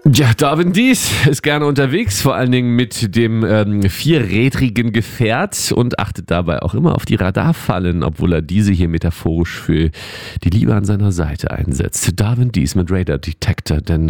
Ja, Darwin Dies ist gerne unterwegs, vor allen Dingen mit dem vierrädrigen Gefährt und achtet dabei auch immer auf die Radarfallen, obwohl er diese hier metaphorisch für die Liebe an seiner Seite einsetzt. Darwin Dies mit Radar Detector, denn